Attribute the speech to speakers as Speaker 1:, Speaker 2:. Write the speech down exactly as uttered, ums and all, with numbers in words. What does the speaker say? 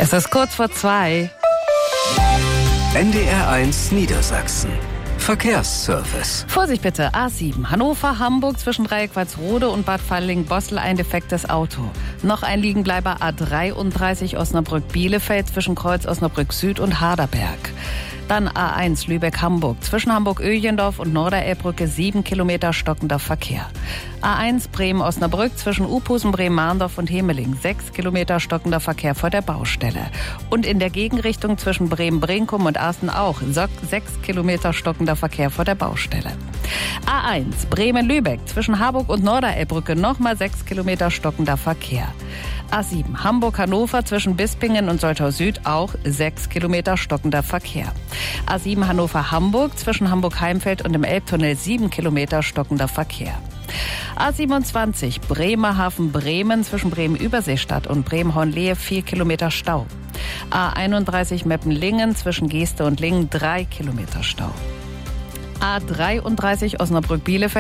Speaker 1: Es ist kurz vor zwei.
Speaker 2: N D R eins Niedersachsen. Verkehrsservice.
Speaker 1: Vorsicht bitte, A sieben, Hannover-Hamburg zwischen Dreieck-Walsrode und Bad Falling-Bossel ein defektes Auto. Noch ein Liegenbleiber A dreiunddreißig Osnabrück-Bielefeld zwischen Kreuz Osnabrück Süd und Harderberg. Dann A eins Lübeck-Hamburg zwischen Hamburg-Öhlendorf und Norderelbbrücke sieben Kilometer stockender Verkehr. A eins Bremen-Osnabrück zwischen Uphusen, Bremen-Mahndorf und Hemeling sechs Kilometer stockender Verkehr vor der Baustelle. Und in der Gegenrichtung zwischen Bremen-Brinkum und Asten auch sechs Kilometer stockender Verkehr vor der Baustelle. A eins Bremen-Lübeck zwischen Harburg und Norderelbbrücke nochmal sechs Kilometer stockender Verkehr. A sieben Hamburg-Hannover zwischen Bispingen und Soltau Süd auch sechs Kilometer stockender Verkehr. A sieben Hannover-Hamburg zwischen Hamburg-Heimfeld und dem Elbtunnel sieben Kilometer stockender Verkehr. A siebenundzwanzig Bremerhaven-Bremen zwischen Bremen-Überseestadt und Bremen-Hornlehe vier Kilometer Stau. A einunddreißig Meppen-Lingen zwischen Geeste und Lingen drei Kilometer Stau. A dreiunddreißig Osnabrück-Bielefeld